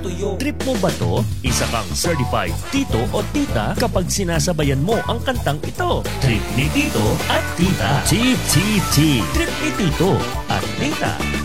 tuyo. Trip mo ba to? Isa kang certified tito o tita kapag sinasabayan mo ang kantang ito. Trip ni Tito at Tita. TTT. Trip ni Tito at Tita.